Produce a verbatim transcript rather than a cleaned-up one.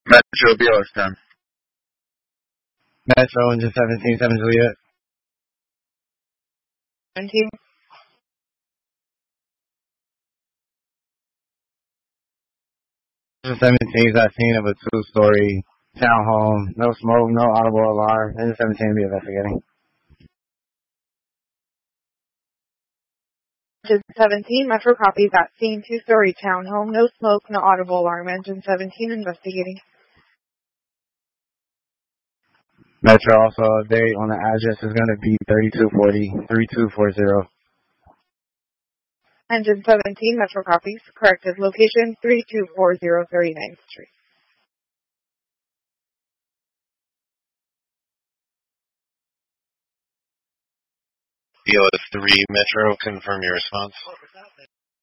Metro B O S ten. Metro engine seventeen, seven Juliet. seventeen. Engine seventeen is at scene of a two-story townhome. No smoke, no audible alarm. Engine seventeen will be investigating. Engine seventeen, Metro copies at scene, two-story townhome, no smoke, no audible alarm. Engine seventeen investigating. Metro also update on the address is going to be thirty-two forty, thirty-two forty. Engine seventeen, Metro copies. Corrected location, thirty-two forty thirty-ninth Street. B O S three, Metro, confirm your response.